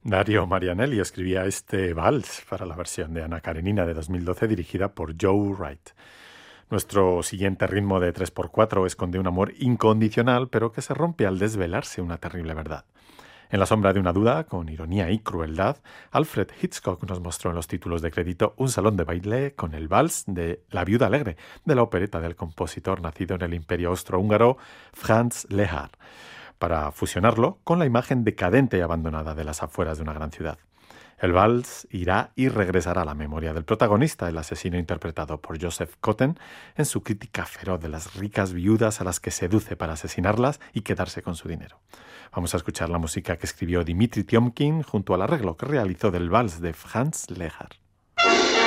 Dario Marianelli escribía este vals para la versión de Anna Karenina de 2012 dirigida por Joe Wright. Nuestro siguiente ritmo de 3x4 esconde un amor incondicional, pero que se rompe al desvelarse una terrible verdad. En la sombra de una duda, con ironía y crueldad, Alfred Hitchcock nos mostró en los títulos de crédito un salón de baile con el vals de La viuda alegre, de la opereta del compositor nacido en el Imperio austrohúngaro Franz Lehár, para fusionarlo con la imagen decadente y abandonada de las afueras de una gran ciudad. El vals irá y regresará a la memoria del protagonista, el asesino interpretado por Joseph Cotten, en su crítica feroz de las ricas viudas a las que seduce para asesinarlas y quedarse con su dinero. Vamos a escuchar la música que escribió Dmitri Tiomkin junto al arreglo que realizó del vals de Franz Lehár.